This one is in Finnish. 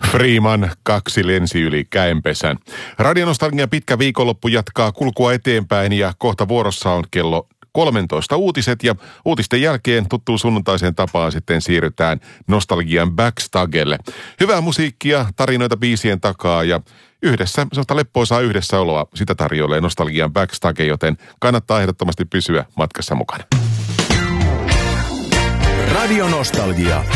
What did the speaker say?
Freeman 2 lensi yli käenpesän. Radionostalgian pitkä viikonloppu jatkaa kulkua eteenpäin ja kohta vuorossa on kello 13 uutiset ja uutisten jälkeen tuttuun sunnuntaiseen tapaan sitten siirrytään nostalgian backstagelle. Hyvää musiikkia, tarinoita biisien takaa ja yhdessä, sellaista leppoisaa yhdessäoloa, sitä tarjoilee nostalgian backstage, joten kannattaa ehdottomasti pysyä matkassa mukana. Radio Nostalgia.